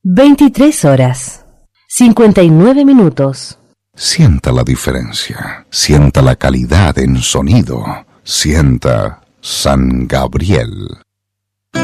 23 horas, 59 minutos. Sienta la diferencia, sienta la calidad en sonido, sienta San Gabriel.